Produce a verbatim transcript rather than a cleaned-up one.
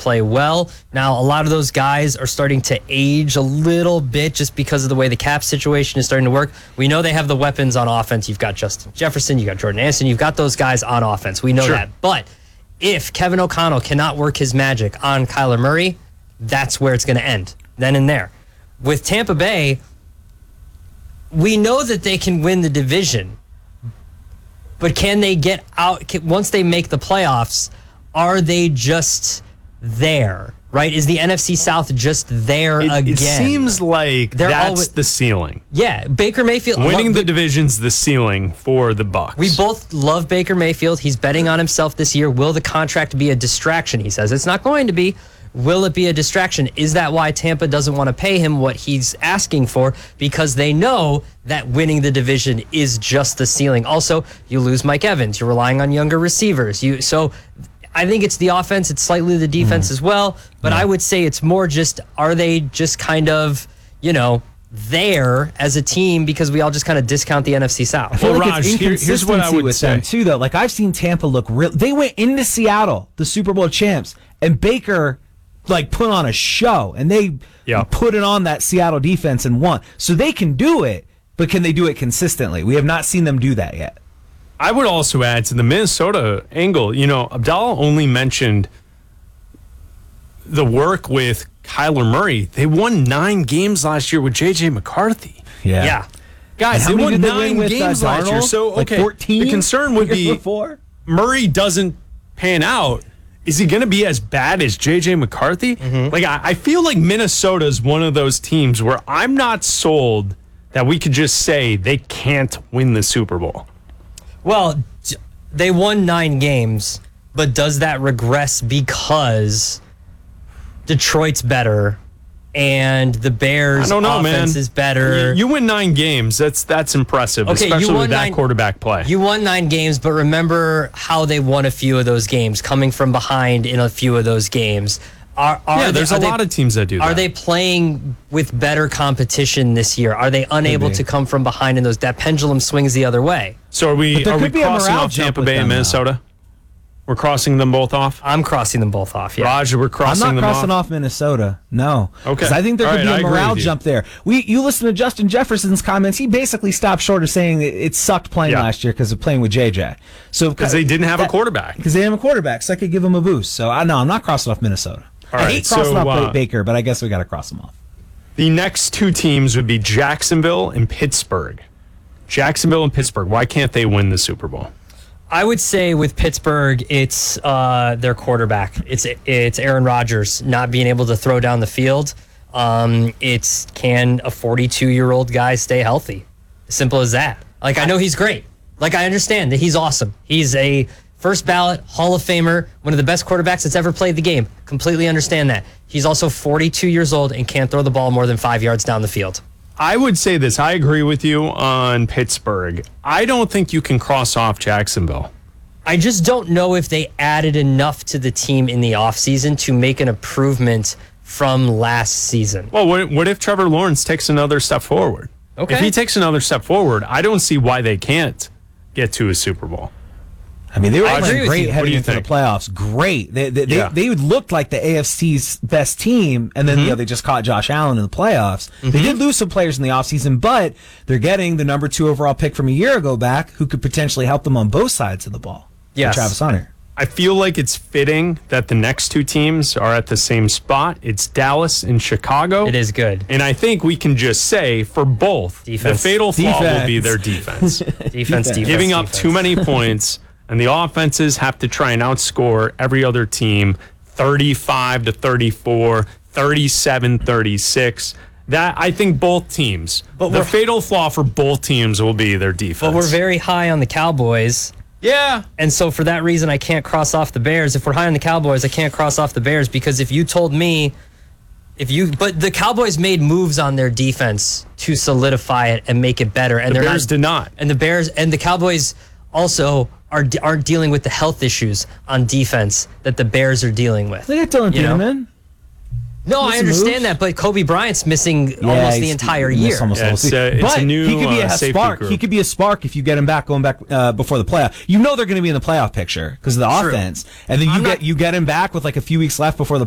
play well. Now, a lot of those guys are starting to age a little bit just because of the way the cap situation is starting to work. We know they have the weapons on offense. You've got Justin Jefferson, you've got Jordan Anderson, you've got those guys on offense. We know Sure. that. But if Kevin O'Connell cannot work his magic on Kyler Murray, that's where it's going to end, then and there. With Tampa Bay, we know that they can win the division, but can they get out, can, once they make the playoffs, are they just there, right? Is the N F C South just there It, again? it seems like They're that's always- the ceiling. Yeah, Baker Mayfield. Winning lo- the division's the ceiling for the Bucs. We both love Baker Mayfield. He's betting on himself this year. Will the contract be a distraction? He says it's not going to be. Will it be a distraction? Is that why Tampa doesn't want to pay him what he's asking for? Because they know that winning the division is just the ceiling. Also, you lose Mike Evans. You're relying on younger receivers. You so I think it's the offense. It's slightly the defense mm. as well. But yeah. I would say it's more just, are they just kind of, you know, there as a team because we all just kind of discount the N F C South. I feel well, like Raj, it's here, here's what I would with say. them too, though. Like I've seen Tampa look real. They went into Seattle, the Super Bowl champs, and Baker like put on a show, and they yeah. put it on that Seattle defense and won. So they can do it, but can they do it consistently? We have not seen them do that yet. I would also add to the Minnesota angle, you know, Abdallah only mentioned the work with Kyler Murray. They won nine games last year with J J McCarthy. Yeah. Yeah. Guys, they they won did they nine with, games uh, last year. So, like okay, fourteen the concern would be before? Murray doesn't pan out. Is he going to be as bad as J J McCarthy? Mm-hmm. Like, I, I feel like Minnesota is one of those teams where I'm not sold that we could just say they can't win the Super Bowl. Well, they won nine games, but does that regress because Detroit's better and the Bears' I don't know, offense man. is better? You, you win nine games. That's that's impressive, Okay, you especially won with that nine- quarterback play. You won nine games, but remember how they won a few of those games, coming from behind in a few of those games. Are, are yeah, they, there's are a they, lot of teams that do that. Are they playing with better competition this year? Are they unable to come from behind in those? That pendulum swings the other way. So are we, But there are we could be a crossing morale off jump Tampa with Bay them, and though. Minnesota? We're crossing them both off? I'm crossing them both off, yeah. Raj, we're I'm crossing not them crossing off? off Minnesota. No. Okay. Because I think there All could right, I be a agree morale with you. jump there. We You listen to Justin Jefferson's comments. He basically stopped short of saying it, it sucked playing Yeah. last year because of playing with J J. So Because they didn't have a quarterback. Because they didn't have a quarterback, so I could give them a boost. So I know I'm not crossing off Minnesota. All I right, hate crossing so, off uh, Baker, but I guess we got to cross them off. The next two teams would be Jacksonville and Pittsburgh. Jacksonville and Pittsburgh. Why can't they win the Super Bowl? I would say with Pittsburgh, it's uh, their quarterback. It's it's Aaron Rodgers not being able to throw down the field. Um, it's can a forty-two-year-old guy stay healthy? Simple as that. Like, I know he's great. Like, I understand that he's awesome. He's a first ballot Hall of Famer, one of the best quarterbacks that's ever played the game. Completely understand that. He's also forty-two years old and can't throw the ball more than five yards down the field. I would say this. I agree with you on Pittsburgh. I don't think you can cross off Jacksonville. I just don't know if they added enough to the team in the offseason to make an improvement from last season. Well, what, what if Trevor Lawrence takes another step forward? Okay. If he takes another step forward, I don't see why they can't get to a Super Bowl. I mean, they were I agree playing with great you. What do heading you into the think? playoffs. Great. They they, Yeah. they, they looked like the A F C's best team, and then Mm-hmm. you know, they just caught Josh Allen in the playoffs. They did lose some players in the offseason, but they're getting the number two overall pick from a year ago back who could potentially help them on both sides of the ball. Yes. Travis Hunter. I feel like it's fitting that the next two teams are at the same spot. It's Dallas and Chicago. It is good. And I think we can just say for both, Defense. the fatal flaw Defense. will be their defense. Defense, defense, Giving up defense. too many points, and the offenses have to try and outscore every other team thirty-five to thirty-four, thirty-seven thirty-six. That I think both teams. But the we're- fatal flaw for both teams will be their defense. But we're very high on the Cowboys. yeah. And so for that reason, I can't cross off the Bears. If we're high on the Cowboys, I can't cross off the Bears because if you told me, if you, but the Cowboys made moves on their defense to solidify it and make it better. And The they're Bears not, did not. And the Bears and the Cowboys also are aren't dealing with the health issues on defense that the Bears are dealing with. Look at Dylan You know? Peterman. No, I Missing understand moves? that, but Kobe Bryant's missing almost the he's- entire he missed year. almost Yeah, the whole it's, season. uh, it's but a new, he could be uh, a safety spark. group. He could be a spark if you get him back going back uh, before the playoff. You know they're going to be in the playoff picture because of the True. offense, and then you I'm get not- you get him back with like a few weeks left before the